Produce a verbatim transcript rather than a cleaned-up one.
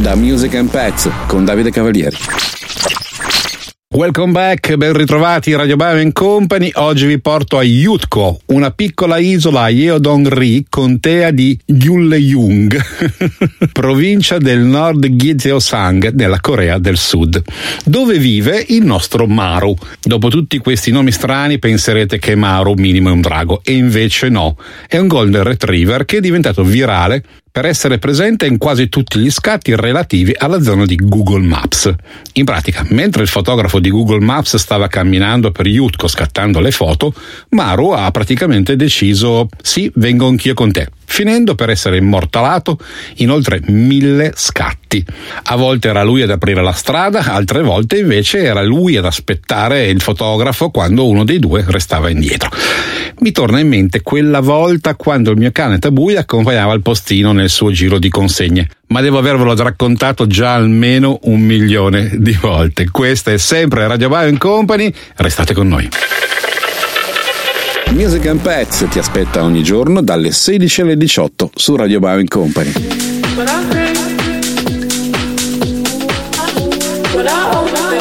da Music and Pets con Davide Cavalieri. Welcome back, ben ritrovati Radio Bavarian Company. Oggi vi porto a Yutko, una piccola isola a Yeodong-ri, contea di Gyeollyeong, provincia del Nord Gyeongsang, nella Corea del Sud, dove vive il nostro Maru. Dopo tutti questi nomi strani penserete che Maru minimo è un drago, e invece no, è un Golden Retriever che è diventato virale per essere presente in quasi tutti gli scatti relativi alla zona di Google Maps. In pratica, mentre il fotografo di Google Maps stava camminando per Yutko scattando le foto, Maru ha praticamente deciso: sì, vengo anch'io con te, finendo per essere immortalato in oltre mille scatti. A volte era lui ad aprire la strada, altre volte invece era lui ad aspettare il fotografo quando uno dei due restava indietro. Mi torna in mente quella volta quando il mio cane Tabui accompagnava il postino nel suo giro di consegne, ma devo avervelo raccontato già almeno un milione di volte. Questa è sempre Radio Bavarian Company, restate con noi. Music and Pets ti aspetta ogni giorno dalle sedici alle diciotto su Radio Bavarian Company. What I